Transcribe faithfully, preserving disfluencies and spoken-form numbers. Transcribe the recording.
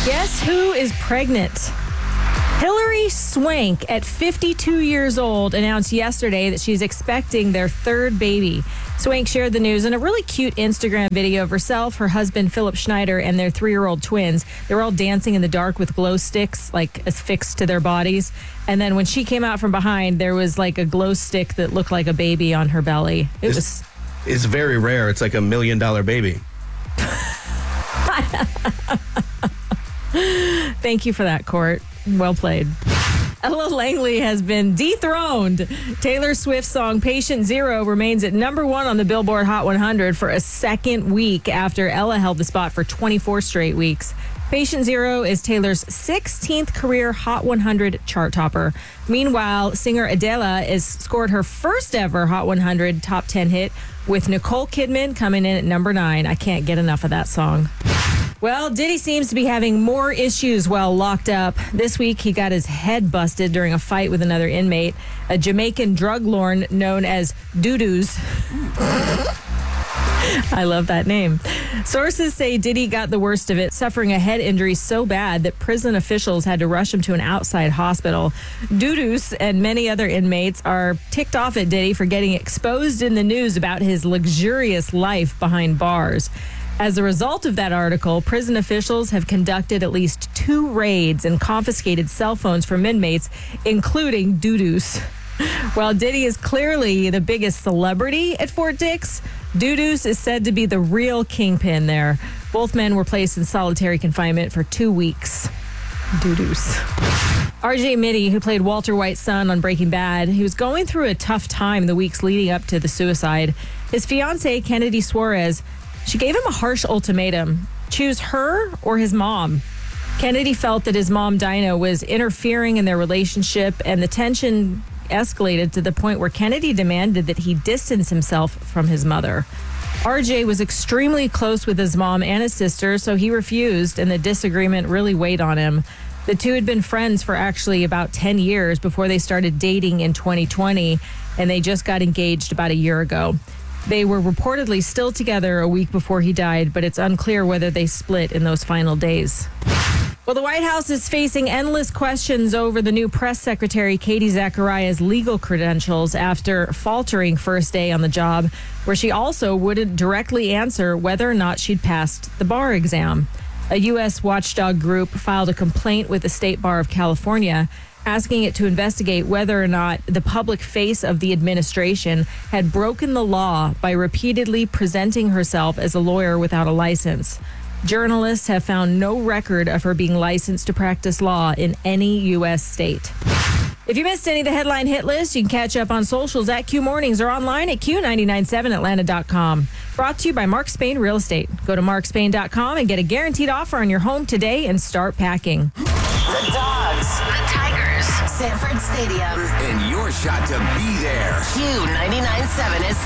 Guess who is pregnant? Hilary Swank, at fifty-two years old, announced yesterday that she's expecting their third baby. Swank shared the news in a really cute Instagram video of herself, her husband, Philip Schneider, and their three-year-old twins. They were all dancing in the dark with glow sticks, like, affixed to their bodies. And then when she came out from behind, there was, like, a glow stick that looked like a baby on her belly. It it's, was... It's very rare. It's like a million-dollar baby. Thank you for that, Court. Well played. Ella Langley has been dethroned. Taylor Swift's song Patient Zero remains at number one on the Billboard Hot one hundred for a second week after Ella held the spot for twenty-four straight weeks. Patient Zero is Taylor's sixteenth career Hot one hundred chart topper. Meanwhile, singer Adele has scored her first ever Hot one hundred top ten hit with Nicole Kidman coming in at number nine. I can't get enough of that song. Well, Diddy seems to be having more issues while locked up. This week, he got his head busted during a fight with another inmate, a Jamaican drug lord known as Doo-Doos. I love that name. Sources say Diddy got the worst of it, suffering a head injury so bad that prison officials had to rush him to an outside hospital. Doo-Doos and many other inmates are ticked off at Diddy for getting exposed in the news about his luxurious life behind bars. As a result of that article, prison officials have conducted at least two raids and confiscated cell phones from inmates, including Doo-Doos. While Diddy is clearly the biggest celebrity at Fort Dix, Doo-Doos is said to be the real kingpin there. Both men were placed in solitary confinement for two weeks. Doo-Doos. R J Mitte, who played Walter White's son on Breaking Bad, he was going through a tough time the weeks leading up to the suicide. His fiancée, Kennedy Suarez, she gave him a harsh ultimatum. Choose her or his mom. Kennedy felt that his mom, Dinah, was interfering in their relationship, and the tension escalated to the point where Kennedy demanded that he distance himself from his mother. R J was extremely close with his mom and his sister, so he refused, and the disagreement really weighed on him. The two had been friends for actually about ten years before they started dating in twenty twenty, and they just got engaged about a year ago. They were reportedly still together a week before he died, but it's unclear whether they split in those final days. Well, the White House is facing endless questions over the new press secretary, Katie Zachariah's legal credentials after faltering first day on the job, where she also wouldn't directly answer whether or not she'd passed the bar exam. A U S watchdog group filed a complaint with the State Bar of California, asking it to investigate whether or not the public face of the administration had broken the law by repeatedly presenting herself as a lawyer without a license. Journalists have found no record of her being licensed to practice law in any U S state. If you missed any of the headline hit list, you can catch up on socials at Q Mornings or online at Q nine nine seven Atlanta dot com. Brought to you by Mark Spain Real Estate. Go to mark spain dot com and get a guaranteed offer on your home today and start packing. The Dogs. The Tigers. Sanford Stadium. And your shot to be there. Q ninety-nine point seven is